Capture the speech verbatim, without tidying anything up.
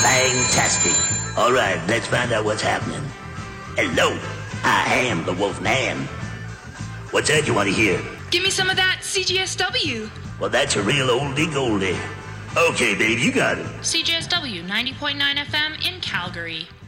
Fantastic. All right, let's find out what's happening. Hello, I am the Wolf Man. What's that you want to hear? Give me some of that C J S W. Well, that's a real oldie goldie. Okay, babe, you got it. C J S W ninety point nine F M in Calgary.